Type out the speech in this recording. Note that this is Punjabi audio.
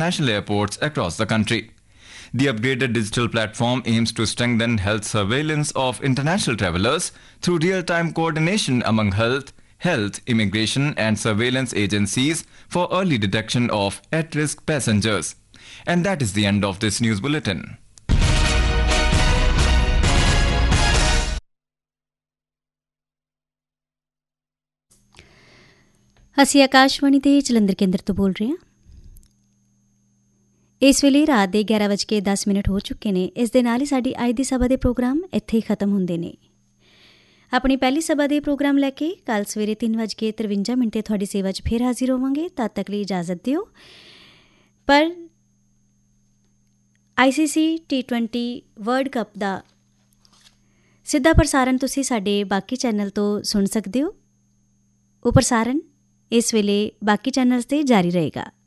international airports across the country. The upgraded digital platform aims to strengthen health surveillance of international travelers through real-time coordination among health, immigration and surveillance agencies for early detection of at-risk passengers. And that is the end of this news bulletin. ਅਸੀਂ ਆਕਾਸ਼ਵਾਣੀ ਦੇ ਜਲੰਧਰ ਕੇਂਦਰ ਤੋਂ ਬੋਲ ਰਹੇ ਹਾਂ। ਇਸ ਵੇਲੇ ਰਾਤ ਦੇ 11:10 ਹੋ ਚੁੱਕੇ ਨੇ। ਇਸ ਦੇ ਨਾਲ ਹੀ ਸਾਡੀ ਅੱਜ ਦੀ ਸਭਾ ਦੇ ਪ੍ਰੋਗਰਾਮ ਇੱਥੇ ਹੀ ਖਤਮ ਹੁੰਦੇ ਨੇ। ਆਪਣੀ ਪਹਿਲੀ ਸਭਾ ਦੇ ਪ੍ਰੋਗਰਾਮ ਲੈ ਕੇ ਕੱਲ੍ਹ ਸਵੇਰੇ 3:53 ਤੇ ਤੁਹਾਡੀ ਸੇਵਾ 'ਚ ਫਿਰ ਹਾਜ਼ਰ ਹੋਵਾਂਗੇ। ਤਦ ਤੱਕ ਲਈ ਇਜਾਜ਼ਤ ਦਿਓ। ਪਰ ICC T20 ਵਰਲਡ ਕੱਪ ਦਾ ਸਿੱਧਾ ਪ੍ਰਸਾਰਣ ਤੁਸੀਂ ਸਾਡੇ ਬਾਕੀ ਚੈਨਲ ਤੋਂ ਸੁਣ ਸਕਦੇ ਹੋ। ਉਹ ਪ੍ਰਸਾਰਣ ਇਸ ਵੇਲੇ ਬਾਕੀ ਚੈਨਲਸ 'ਤੇ ਜਾਰੀ ਰਹੇਗਾ।